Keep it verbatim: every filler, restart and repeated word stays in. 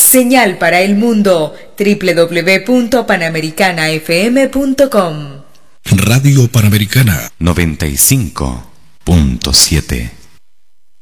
Señal para el mundo, doble u doble u doble u punto panamericana f m punto com. Radio Panamericana noventa y cinco punto siete.